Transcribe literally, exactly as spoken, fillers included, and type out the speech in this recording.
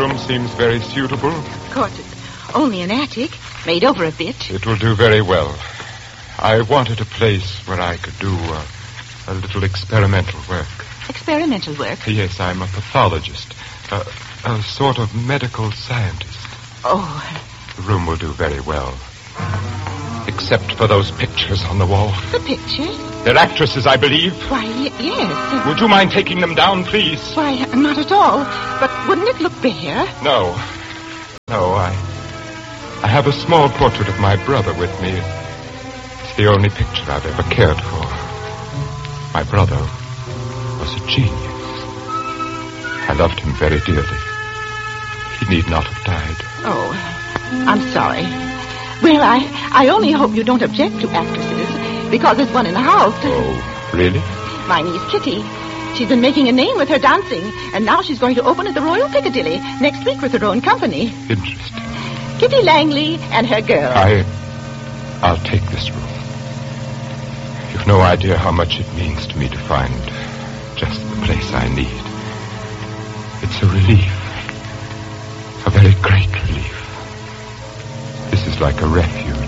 room seems very suitable. Of course, it's only an attic, made over a bit. It will do very well. I wanted a place where I could do uh, a little experimental work. Experimental work? Yes, I'm a pathologist. Uh, a sort of medical scientist. Oh. The room will do very well. Except for those pictures on the wall. The pictures? They're actresses, I believe. Why, y- yes. Would you mind taking them down, please? Why, not at all. But wouldn't it look bare? No. No, I... I have a small portrait of my brother with me. It's the only picture I've ever cared for. My brother was a genius. I loved him very dearly. He need not have died. Oh, I'm sorry. Well, I, I only hope you don't object to actresses, because there's one in the house. Oh, really? My niece, Kitty. She's been making a name with her dancing, and now she's going to open at the Royal Piccadilly next week with her own company. Interesting. Kitty Langley and her girl. I... I'll take this room. You've no idea how much it means to me to find just the place I need. It's a relief. A very great relief. This is like a refuge.